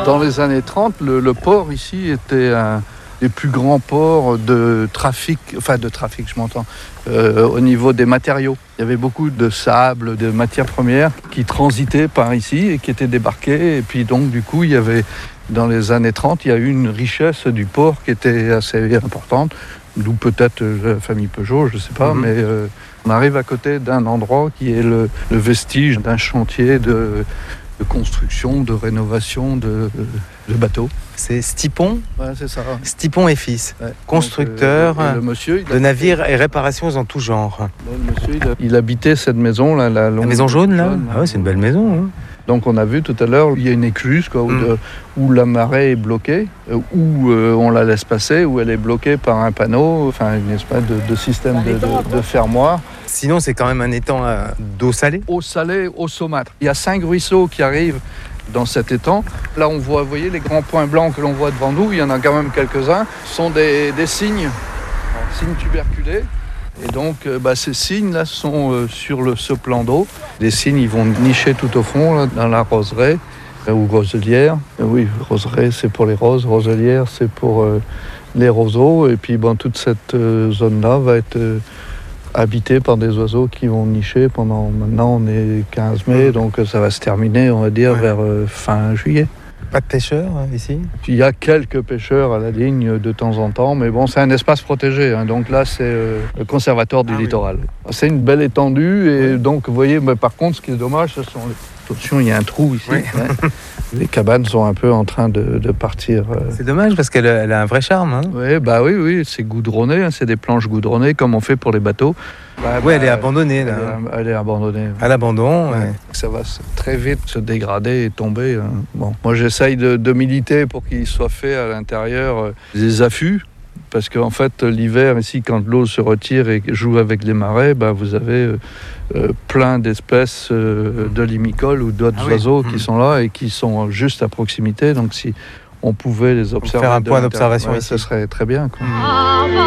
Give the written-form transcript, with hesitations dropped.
Dans les années 30, le port ici était un des plus grands ports de trafic, au niveau des matériaux. Il y avait beaucoup de sable, de matières premières qui transitaient par ici et qui étaient débarquées. Et puis donc du coup, il y avait, dans les années 30, il y a eu une richesse du port qui était assez importante, d'où peut-être la famille Peugeot, je ne sais pas, mais on arrive à côté d'un endroit qui est le vestige d'un chantier de construction, de rénovation de bateaux. C'est Stipon, Ouais, c'est ça. Stipon et fils, Ouais. constructeur Donc, le monsieur, de navires et réparations en tout genre. Le monsieur, il habitait cette maison, là, la maison jaune, là. Ah ouais, c'est une belle maison. Hein. Donc on a vu tout à l'heure, il y a une écluse où la marée est bloquée, où on la laisse passer, où elle est bloquée par un panneau, enfin une espèce de système de fermoir. Sinon, c'est quand même un étang d'eau salée. Eau salée, eau saumâtre. Il y a 5 ruisseaux qui arrivent dans cet étang. Là, on voit, vous voyez, les grands points blancs que l'on voit devant nous, il y en a quand même quelques-uns, sont des cygnes tuberculés. Et donc, ces cygnes-là sont sur ce plan d'eau. Les cygnes, ils vont nicher tout au fond, là, dans la roseraie ou roselière. Oui, roseraie, c'est pour les roses. Roselière, c'est pour les roseaux. Et puis, toute cette zone-là va être habitée par des oiseaux qui vont nicher pendant... Maintenant, on est 15 mai, donc ça va se terminer, on va dire, vers fin juillet. Pas de pêcheurs ici ? Il y a quelques pêcheurs à la ligne de temps en temps, mais bon, c'est un espace protégé. Donc là, c'est le conservatoire du littoral. C'est une belle étendue, et donc, vous voyez, mais par contre, ce qui est dommage, ce sont les... Attention, il y a un trou ici. Oui. Les cabanes sont un peu en train de partir. C'est dommage, parce qu'elle a un vrai charme. Hein. Oui, c'est goudronné, c'est des planches goudronnées, comme on fait pour les bateaux. Elle est abandonnée, là. Elle est abandonnée. À l'abandon, Ça va très vite se dégrader et tomber. Bon. Moi, j'essaye de militer pour qu'il soit fait à l'intérieur des affûts. Parce qu'en fait, l'hiver, ici, quand l'eau se retire et joue avec les marais, vous avez plein d'espèces de limicoles ou d'autres oiseaux qui sont là et qui sont juste à proximité. Donc, si on pouvait les observer... Faire un point d'observation ici. Ce serait très bien, quoi.